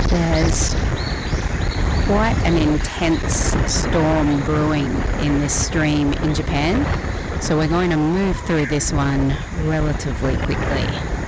There's quite an intense storm brewing in this stream in Japan, so we're going to move through this one relatively quickly.